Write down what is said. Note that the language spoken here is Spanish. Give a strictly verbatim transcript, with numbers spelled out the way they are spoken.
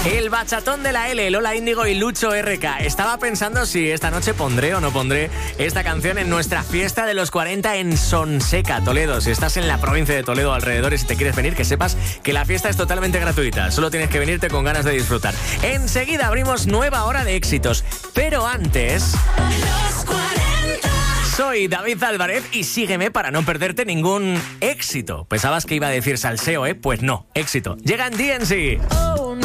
El bachatón de la L, Lola Índigo y Lucho R K. Estaba pensando si esta noche pondré o no pondré esta canción en nuestra fiesta de los cuarenta en Sonseca, Toledo. Si estás en la provincia de Toledo o alrededores y te quieres venir, que sepas que la fiesta es totalmente gratuita. Solo tienes que venirte con ganas de disfrutar. Enseguida abrimos nueva hora de éxitos. Pero antes... Los cuarenta. Soy David Álvarez y sígueme para no perderte ningún éxito. Pensabas que iba a decir salseo, ¿eh? Pues no, éxito. Llega en D N C.